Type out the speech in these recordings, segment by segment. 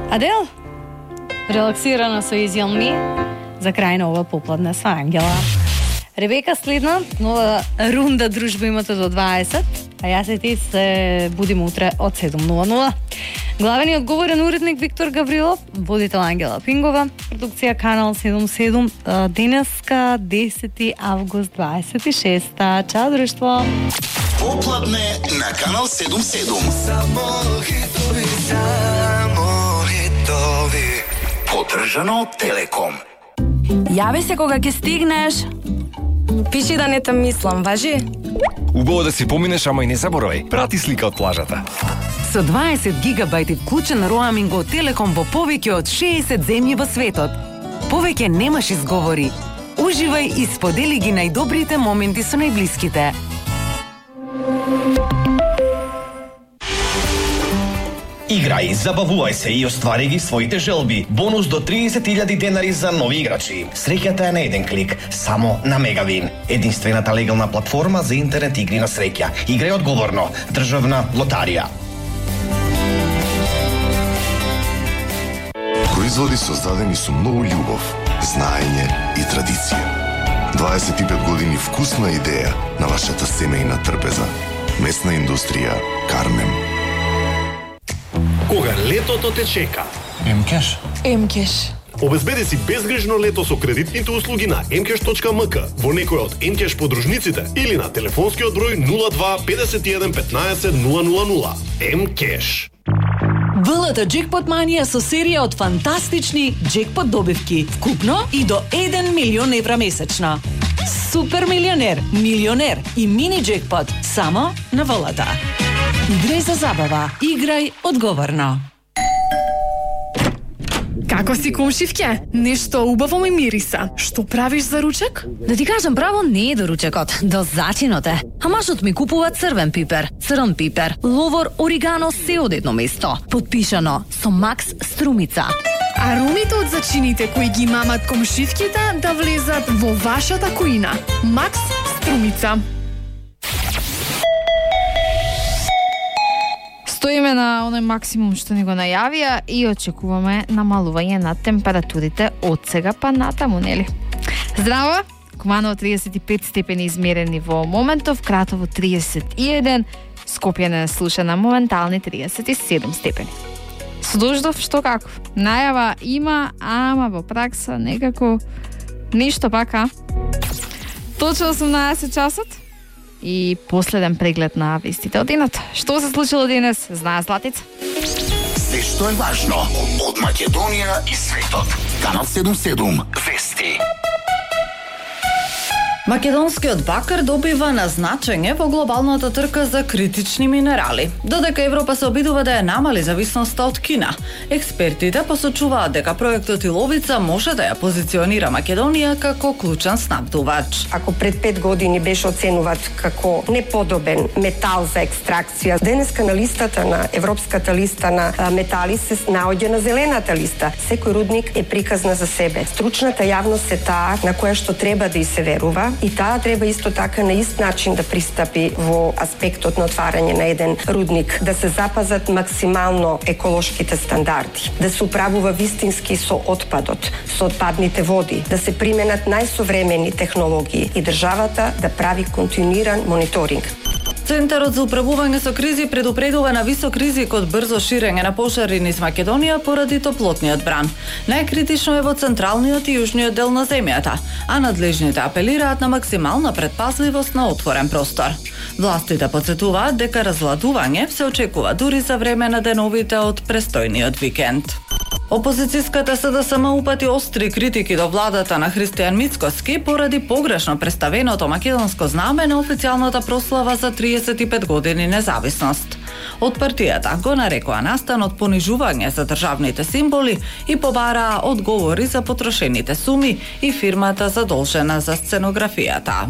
Адел, релаксирана со Easy on Me, за крај на ова попладне со Ангела. Ребека следна, нова рунда дружба имате до 20, а јас и ти се будиме утре од 7:00. Главниот говорен уредник Виктор Гаврилов, водител Ангела Пингова, продукција Канал 77, денеска 10 август 26-та. Чао, друштво! Попладне на Канал 77. Само хитови. Поддржано од Телеком. Јави се кога ќе стигнеш. Пиши да не те мислам, важи? Убаво да си поминеш, ама и не заборај. Прати слика од плажата. Со 20 гигабајти вклучен роаминг од Телеком во повеќе од 60 земји во светот. Повеќе немаш изговори. Уживај и сподели ги најдобрите моменти со најблиските. Играј, забавувај се и оствари ги своите желби. Бонус до 30.000 денари за нови играчи. Среќата е на еден клик, само на Мегавин. Единствената легална платформа за интернет игри на среќа. Играј одговорно. Државна лотарија. Производи создадени со многу љубов, знаење и традиција. 25 години вкусна идеја на вашата семејна трпеза. Месна индустрија Кармем. Кога летото те чека. М-кеш. Обезбеди си безгрижно лето со кредитните услуги на mcash.mk во некој од mcash подружниците или на телефонскиот број 02 51 15 000. Mcash. ВЛТ Джекпот Манија со серија од фантастични джекпот добивки, вкупно и до 1 милион евра месечно. Супер милионер, милионер и мини джекпот само на ВЛТ. Играј за забава, играј одговорно. Како си, комшивке? Нешто убаво ми мириса. Што правиш за ручек? Да ти кажам право, не е до ручекот, до зачинот е. А мажот ми купува црвен пипер, црн пипер, ловор, оригано, се од едно место. Подпишано со Макс Струмица. Аромите од зачините кои ги мамат комшивките да влезат во вашата кујна. Макс Струмица. Стоиме на оној максимум што ни го најавија и очекуваме намалување на температурите од сега па натаму, нели? Здраво! Куманово 35 степени измерени во моментов, Кратово 31, Скопје не слуша на моментални 37 степени. Со Дождов што како? Најава има, ама во пракса некако ништо пака. Точно 18 часот и последен преглед на вестите од денот. Што се случило денес, знае Златица? Се што е важно од Македонија и светот. Канал 77 вести. Македонскиот бакар добива на значење во глобалната трка за критични минерали. Додека Европа се обидува да ја намали зависноста од Кина, експертите посочуваат дека проектот Иловица може да ја позиционира Македонија како клучен снабдувач. Ако пред 5 години беше оценуват како неподобен метал за екстракција, денеска на листата на европската листа на метали се наоѓа на зелената листа. Секој рудник е приказна за себе. Стручната јавност е таа на која што треба да и се верува. И таа треба исто така на ист начин да пристапи во аспектот на отварање на еден рудник, да се запазат максимално еколошките стандарди, да се управува вистински со отпадот, со отпадните води, да се применат најсовремени технологии и државата да прави континуиран мониторинг. Центарот за управување со кризи предупредува на висок ризик од брзо ширење на пожари низ Македонија поради топлотниот бран. Најкритично е во централниот и јужниот дел на земјата, а надлежните апелираат на максимална предпазливост на отворен простор. Властите потсетуваат дека разладување се очекува дури за време на деновите од престојниот викенд. Опозицијската СДСМ упати остри критики до владата на Христијан Мицкоски поради погрешно представеното македонско знаме на официјалната прослава за 35 години независност. Од партијата го нарекоа настанот понижување за државните символи и побараа одговори за потрошените суми и фирмата задолжена за сценографијата.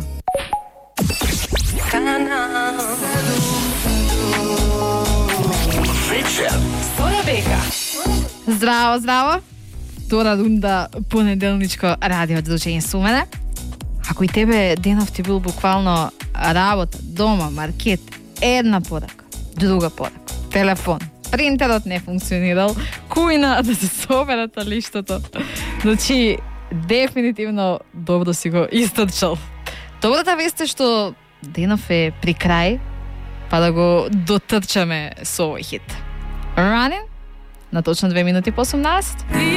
Вечер. Сора Бека. Здраво, здраво. Втора рунда понеделничко радио дружење со мене. Ако и тебе денов ти бил буквално работа, дома, маркет, една порака, друга порака, телефон, принтерот не функционирал, кујна да се собере лиштото. Значи, дефинитивно добро си го истрчал. Добрата вест е што денов е при крај, па да го дотрчаме со овој хит. Running на точно 2 минути по 18.